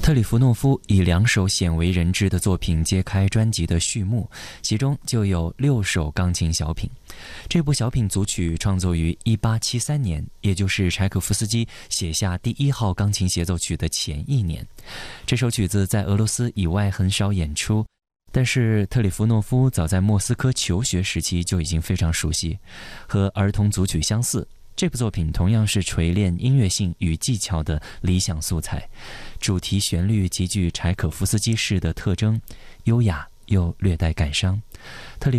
特里弗诺夫以2首鲜为人知的作品揭开专辑的序幕，其中就有6首钢琴小品。这部小品组曲创作于1873年，也就是柴可夫斯基写下第1号钢琴协奏曲的前一年。这首曲子在俄罗斯以外很少演出，但是特里弗诺夫早在莫斯科求学时期就已经非常熟悉。和儿童组曲相似，这部作品同样是锤炼音乐性与技巧的理想素材，主题旋律极具柴可夫斯基式的特征，优雅又略带感伤。